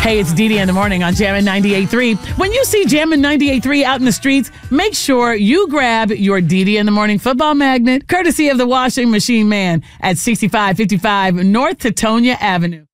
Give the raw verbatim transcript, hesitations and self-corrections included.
Hey, it's Dee Dee in the morning on Jammin' ninety-eight point three. When you see Jammin' ninety-eight point three out in the streets, make sure you grab your Dee Dee in the morning football magnet, courtesy of the washing machine man at sixty-five fifty-five North Teutonia Avenue.